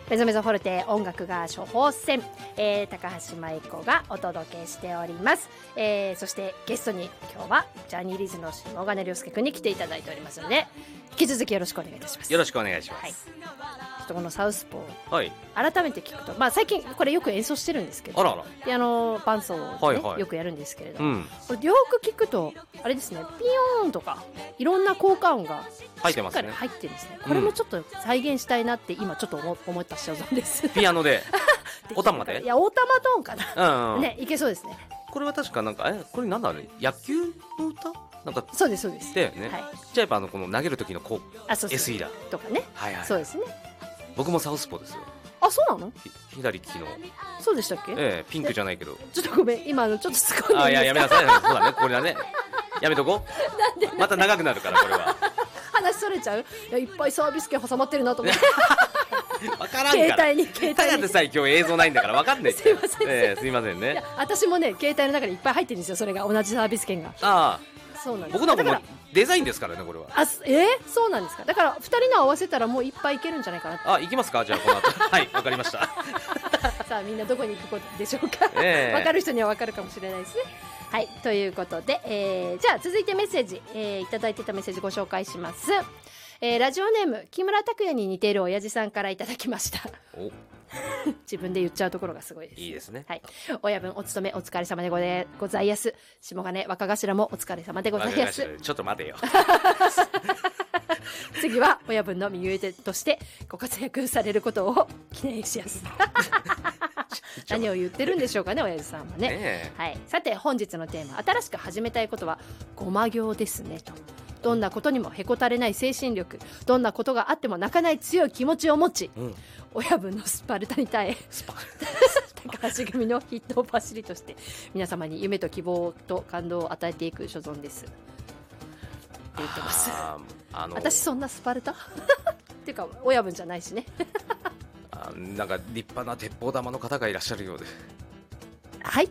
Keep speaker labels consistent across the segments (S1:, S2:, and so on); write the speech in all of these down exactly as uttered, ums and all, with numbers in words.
S1: メゾメゾフォルテ音楽が処方箋、えー、高橋舞子がお届けしております、えー、そしてゲストに今日はジャニーリーズの下金亮介くんに来ていただいておりますので、引き続きよろしくお願いいたします。
S2: よろしくお願いします、
S1: はい、ちょっとこのサウスポー、
S2: はい、
S1: 改めて聞くと、まあ、最近これよく演奏してるんですけど、
S2: あらあら
S1: ピアノ伴奏を、ね、
S2: はいはい、
S1: よくやるんですけれど、
S2: うん、
S1: これよく聞くとあれですね、ピヨーンとかいろんな効果音が
S2: 入ってますね。
S1: 入ってるんですね。これもちょっと再現したいなって今ちょっと 思, 思った所存です。
S2: ピアノでお玉で、
S1: いやお玉トーンかな、
S2: うんうん、
S1: ね、いけそうですね。
S2: これは確かなんかえこれなんだあれ野球の歌なんか
S1: そうですそうです
S2: だよね、
S1: はい、
S2: じゃあやっぱあのこの投げる時のこう
S1: あそうそう
S2: エスイー だ
S1: とかね、
S2: はいはい、
S1: そうですね。
S2: 僕もサウスポーですよ。
S1: あ、そうなの？
S2: 左利きの。
S1: そうでしたっけ？
S2: ええ、ピンクじゃないけど。
S1: ちょっとごめん、今あのちょっと突っ込んでいいですか？
S2: あ、いややめなさい。そうだね、これだね。やめとこう。なんでまた長くなるからこれは。
S1: 話それちゃう？いや、いっぱいサービス券挟まってるなと思って。
S2: わからんから。
S1: 携帯に携帯に。
S2: ただでさえ今日映像ないんだからわかんない。
S1: すいません。
S2: ええ、すいませんね。
S1: いや、私もね携帯の中にいっぱい入ってるんですよ。それが同じサービス券が。
S2: ああ。
S1: そうなんです。
S2: 僕なんかもうデザインですからねこれは。
S1: あ、えー、そうなんですか。だからふたりの合わせたらもういっぱいいけるんじゃないかな。
S2: あ、行きますか、じゃあこの後。はい、わかりました。
S1: さあみんなどこに行くことでしょうか。
S2: えー、
S1: 分かる人には分かるかもしれないですね。はい、ということで、えー、じゃあ続いてメッセージ、えー、いただいてたメッセージご紹介します。えー、ラジオネーム木村拓哉に似ている親父さんからいただきました。お自分で言っちゃうところがすごいです。
S2: いいですね。
S1: はい、親分お勤めお疲れ様で ご, でございやす。下金若頭もお疲れ様でございやす。
S2: ちょっと待てよ。
S1: 次は親分の右腕としてご活躍されることを記念しやす。何を言ってるんでしょうかね、親父さんはね。ね、はい、さて本日のテーマ、新しく始めたいことはごま行ですねと。どんなことにもへこたれない精神力、どんなことがあっても泣かない強い気持ちを持ち、うん、親分のスパルタに耐え高橋組の筆頭走りとして皆様に夢と希望と感動を与えていく所存ですって言ってます。あ、あのー、私そんなスパルタっていうか親分じゃないしね。
S2: あ、なんか立派な鉄砲玉の方がいらっしゃるようで。
S1: はい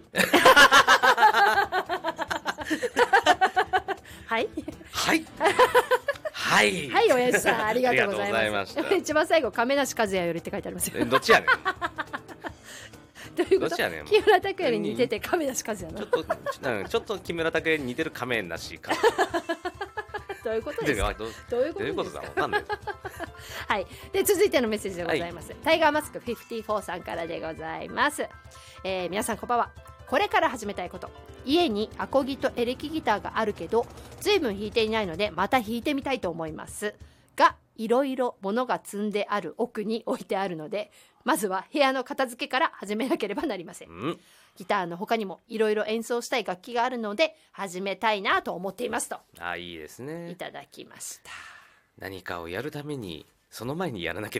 S1: はい
S2: はいはい
S1: はい、親父さんありがとうございます。
S2: ます
S1: 一番最後亀梨和也よりって書いてありますよ。
S2: どっちやねん。
S1: どういうこと？木村拓哉に似てて亀梨和也の。ちょっと
S2: ちょっと木村拓哉に似てる亀梨か。
S1: どういうことですか？どういうことだわかんない。はい。で続いてのメッセージでございます。はい、タイガーマスクフィフティフォーさんからでございます。えー、皆さんこんばんは。これから始めたいこと、家にアコギとエレキギターがあるけどずいぶん弾いていないのでまた弾いてみたいと思いますが、いろいろ物が積んである奥に置いてあるので、まずは部屋の片付けから始めなければなりません。うん、ギターの他にもいろいろ演奏したい楽器があるので始めたいなと思っていますと。
S2: あ、いいですね。
S1: いただきました。
S2: 何かをやるためにその前にやらなけ